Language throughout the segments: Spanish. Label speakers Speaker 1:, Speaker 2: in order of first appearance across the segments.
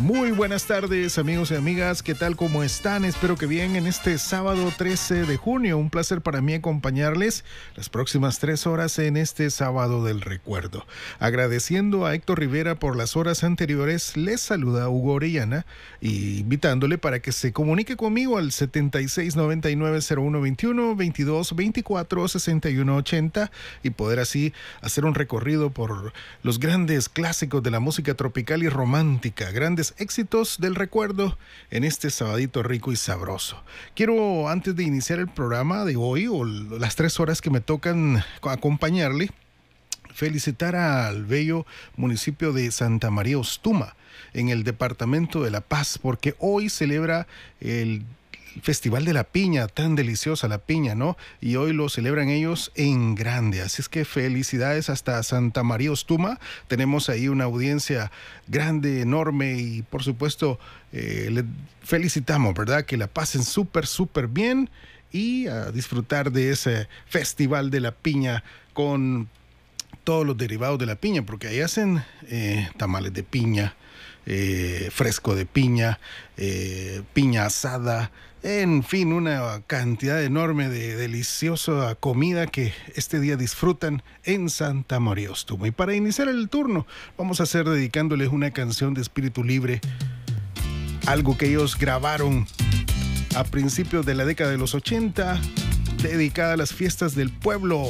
Speaker 1: Muy buenas tardes, amigos y amigas. ¿Qué tal? ¿Cómo están? Espero que bien en este sábado 13 de junio. Un placer para mí acompañarles las próximas 3 horas en este sábado del recuerdo. Agradeciendo a Héctor Rivera por las horas anteriores, les saluda Hugo Orellana y invitándole para que se comunique conmigo al 7699-0121, 2224-6180 y poder así hacer un recorrido por los grandes clásicos de la música tropical y romántica, grandes éxitos del recuerdo en este sabadito rico y sabroso. Quiero, antes de iniciar el programa de hoy o las 3 horas que me tocan acompañarle, felicitar al bello municipio de Santa María Ostuma en el departamento de La Paz, porque hoy celebra el Festival de la Piña, tan deliciosa la piña, ¿no? Y hoy lo celebran ellos en grande, así es que felicidades hasta Santa María Ostuma. Tenemos ahí una audiencia grande, enorme y por supuesto le felicitamos, ¿verdad? Que la pasen súper bien y a disfrutar de ese Festival de la Piña con todos los derivados de la piña, porque ahí hacen tamales de piña, fresco de piña, piña asada, en fin, una cantidad enorme de deliciosa comida que este día disfrutan en Santa María Ostuma. Y para iniciar el turno, vamos a hacer dedicándoles una canción de Espíritu Libre, algo que ellos grabaron a principios de la década de los 80, dedicada a las fiestas del pueblo.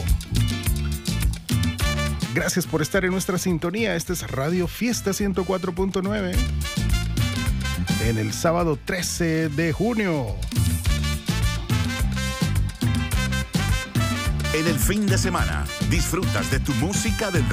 Speaker 1: Gracias por estar en nuestra sintonía. Este es Radio Fiesta 104.9 en el sábado 13 de junio.
Speaker 2: En el fin de semana, disfrutas de tu música del